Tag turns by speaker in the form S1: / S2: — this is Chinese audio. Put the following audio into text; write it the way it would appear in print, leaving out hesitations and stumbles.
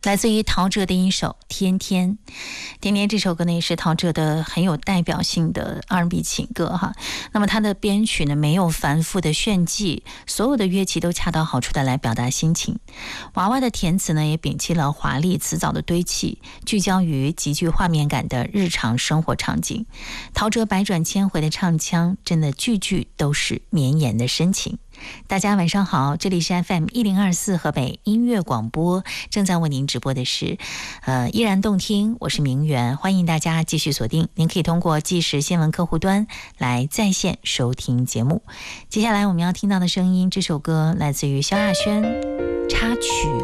S1: 来自于陶喆的一首《天天》。天天这首歌呢，也是陶喆的很有代表性的 R&B 情歌哈。那么它的编曲呢，没有繁复的炫技，所有的乐器都恰到好处的来表达心情。娃娃的填词呢，也摒弃了华丽辞藻的堆砌，聚焦于极具画面感的日常生活场景。陶喆百转千回的唱腔，真的句句都是绵延的深情。大家晚上好，这里是 FM1024 河北音乐广播，正在为您直播的是依然动听，我是明媛，欢迎大家继续锁定，您可以通过即时新闻客户端来在线收听节目。接下来我们要听到的声音，这首歌来自于萧亚轩插曲